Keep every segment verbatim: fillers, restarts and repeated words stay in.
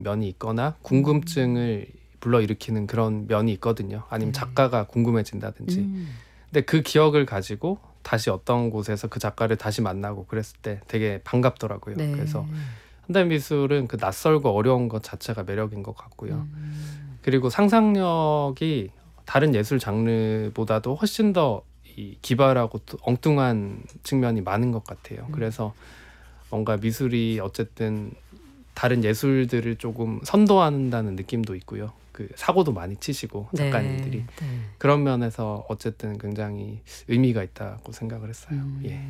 면이 있거나 궁금증을 불러일으키는 그런 면이 있거든요. 아니면 네. 작가가 궁금해진다든지. 음. 근데 그 기억을 가지고 다시 어떤 곳에서 그 작가를 다시 만나고 그랬을 때 되게 반갑더라고요. 네. 그래서 현대미술은 그 낯설고 어려운 것 자체가 매력인 것 같고요. 음. 그리고 상상력이 다른 예술 장르보다도 훨씬 더 이 기발하고 또 엉뚱한 측면이 많은 것 같아요. 음. 그래서 뭔가 미술이 어쨌든 다른 예술들을 조금 선도한다는 느낌도 있고요. 그 사고도 많이 치시고 작가님들이. 네. 네. 그런 면에서 어쨌든 굉장히 의미가 있다고 생각을 했어요. 음. 예.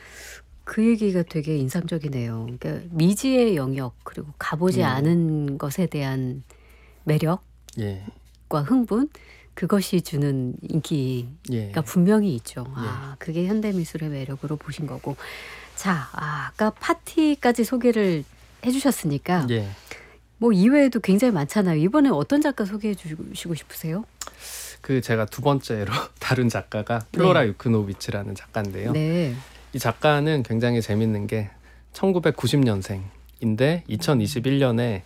그 얘기가 되게 인상적이네요. 그러니까 미지의 영역 그리고 가보지 음. 않은 것에 대한 매력과 예. 흥분 그것이 주는 인기가 예. 분명히 있죠. 아, 그게 현대미술의 매력으로 보신 거고. 자, 아, 아까 파티까지 소개를 해주셨으니까 예. 뭐 이외에도 굉장히 많잖아요. 이번에 어떤 작가 소개해 주시고 싶으세요? 그 제가 두 번째로 다룬 작가가 플로라 유크노비치라는 작가인데요. 네. 이 작가는 굉장히 재밌는 게 천구백구십 년생인데 이천이십일 년에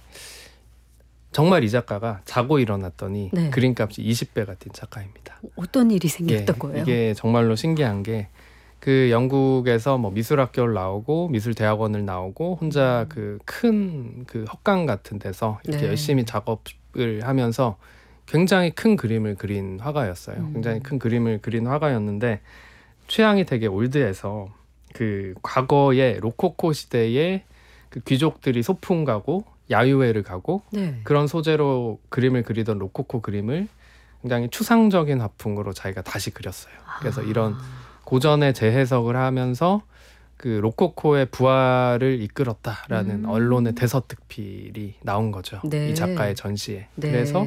정말 이 작가가 자고 일어났더니 네. 그림값이 이십 배가 뛴 작가입니다. 어떤 일이 생겼던 예, 거예요? 이게 정말로 신기한 게 그 영국에서 뭐 미술학교를 나오고 미술대학원을 나오고 혼자 그 큰 그 헛강 같은 데서 이렇게 네. 열심히 작업을 하면서 굉장히 큰 그림을 그린 화가였어요. 음. 굉장히 큰 그림을 그린 화가였는데 취향이 되게 올드해서 그 과거의 로코코 시대의 그 귀족들이 소풍 가고 야유회를 가고 네. 그런 소재로 그림을 그리던 로코코 그림을 굉장히 추상적인 화풍으로 자기가 다시 그렸어요. 그래서 아. 이런 고전의 재해석을 하면서 그 로코코의 부활을 이끌었다라는 음. 언론의 대서특필이 나온 거죠. 네. 이 작가의 전시에. 네. 그래서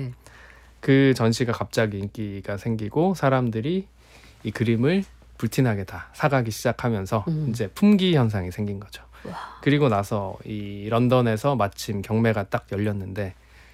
그 전시가 갑자기 인기가 생기고 사람들이 이 그림을 불티나게 다 사가기 시작하면서 음. 이제 품귀 현상이 생긴 거죠. 와. 그리고 나서 이 런던에서 마침 경매가 딱 열렸는데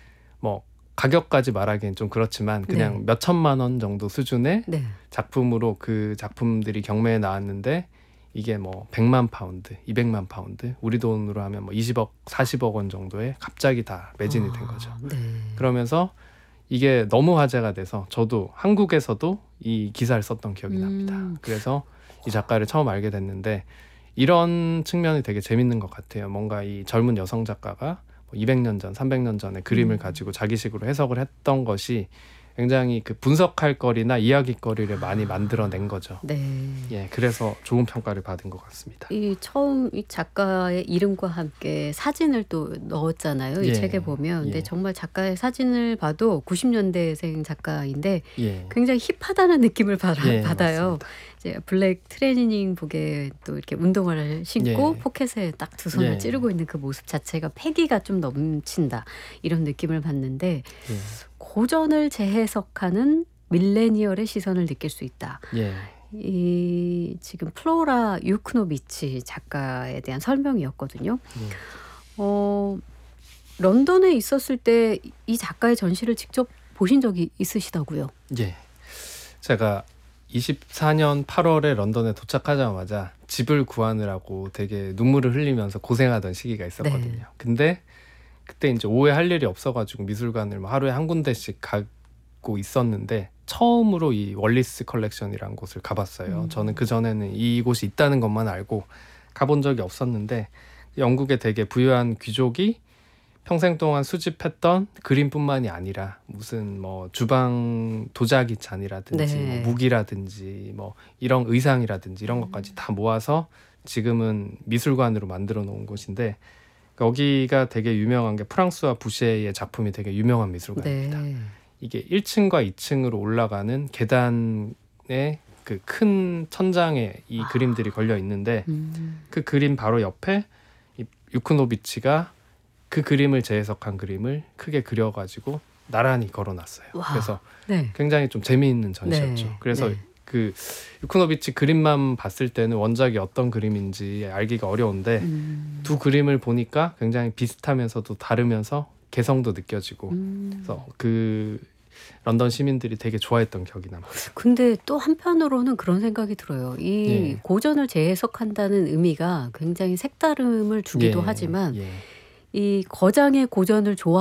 뭐 가격까지 말하기엔 좀 그렇지만 그냥 네. 몇 천만 원 정도 수준의 네. 작품으로 그 작품들이 경매에 나왔는데 이게 뭐 백만 파운드, 이백만 파운드, 우리 돈으로 하면 뭐 이십억, 사십억 원 정도에 갑자기 다 매진이 된 거죠. 아, 네. 그러면서 이게 너무 화제가 돼서 저도 한국에서도 이 기사를 썼던 기억이 음. 납니다. 그래서 이 작가를 처음 알게 됐는데 이런 측면이 되게 재밌는 것 같아요. 뭔가 이 젊은 여성 작가가 이백 년 전, 삼백 년 전에 그림을 음. 가지고 자기식으로 해석을 했던 것이 굉장히 그 분석할 거리나 이야기거리를 많이 만들어낸 거죠. 네. 예, 그래서 좋은 평가를 받은 것 같습니다. 이 처음 이 작가의 이름과 함께 사진을 또 넣었잖아요. 이 예, 책에 보면. 근데 예. 정말 작가의 사진을 봐도 구십 년대생 작가인데 예, 굉장히 힙하다는 느낌을 받아, 예, 받아요. 맞습니다. 이제 블랙 트레이닝복에 또 이렇게 운동화를 신고 예. 포켓에 딱 두 손을 예. 찌르고 있는 그 모습 자체가 패기가 좀 넘친다. 이런 느낌을 받는데 예, 고전을 재해석하는 밀레니얼의 시선을 느낄 수 있다. 예, 이 지금 플로라 유크노비치 작가에 대한 설명이었거든요. 예. 어, 런던에 있었을 때 이 작가의 전시를 직접 보신 적이 있으시다고요? 예. 제가 이십사 년 팔월에 런던에 도착하자마자 집을 구하느라고 되게 눈물을 흘리면서 고생하던 시기가 있었거든요. 네. 근데 그때 이제 오해 할 일이 없어가지고 미술관을 뭐 하루에 한 군데씩 가고 있었는데 처음으로 이 월리스 컬렉션이라는 곳을 가봤어요. 음. 저는 그 전에는 이곳이 있다는 것만 알고 가본 적이 없었는데 영국의 되게 부유한 귀족이 평생 동안 수집했던 그림뿐만이 아니라 무슨 뭐 주방 도자기 잔이라든지 네. 뭐 무기라든지 뭐 이런 의상이라든지 이런 것까지 다 모아서 지금은 미술관으로 만들어 놓은 곳인데 여기가 되게 유명한 게 프랑스와 부셰의 작품이 되게 유명한 미술관입니다. 네. 이게 일 층과 이 층으로 올라가는 계단에 그 큰 천장에 이 아. 그림들이 걸려 있는데 음. 그 그림 바로 옆에 이 유크노비치가 그 그림을 재해석한 그림을 크게 그려가지고 나란히 걸어놨어요. 와. 그래서 네. 굉장히 좀 재미있는 전시였죠. 네. 그래서 네. 그 유크노비치 그림만 봤을 때는 원작이 어떤 그림인지 알기가 어려운데 음. 두 그림을 보니까 굉장히 비슷하면서도 다르면서 개성도 느껴지고 음. 그래서 그 런던 시민들이 되게 좋아했던 기억이 납니다. 근데 또 한편으로는 그런 생각이 들어요. 이 예. 고전을 재해석한다는 의미가 굉장히 색다름을 주기도 예, 하지만 예. 이 거장의 고전을 좋아